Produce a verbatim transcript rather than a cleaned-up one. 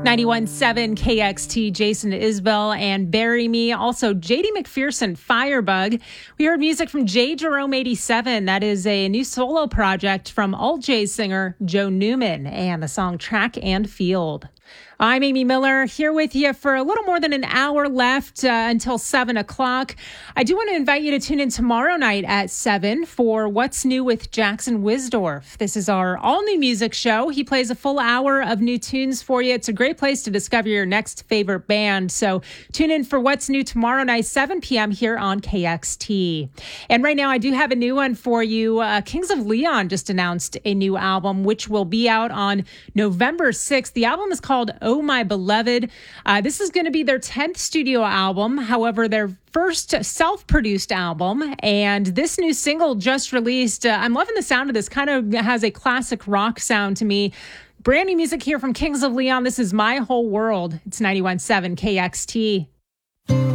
ninety-one point seven K X T, Jason Isbell and Bury Me. Also, J D McPherson, Firebug. We heard music from J Jerome eighty-seven. That is a new solo project from Alt J singer Joe Newman, and the song Track and Field. I'm Amy Miller, here with you for a little more than an hour left uh, until seven o'clock. I do want to invite you to tune in tomorrow night at seven for What's New with Jackson Wisdorf. This is our all-new music show. He plays a full hour of new tunes for you. It's a great place to discover your next favorite band. So tune in for What's New tomorrow night, seven p.m. here on K X T. And right now, I do have a new one for you. Uh, Kings of Leon just announced a new album, which will be out on November sixth. The album is called Oh My Beloved. Uh, this is going to be their tenth studio album. However, their first self-produced album. And this new single just released. Uh, I'm loving the sound of this. Kind of has a classic rock sound to me. Brand new music here from Kings of Leon. This is My Whole World. It's ninety-one point seven K X T.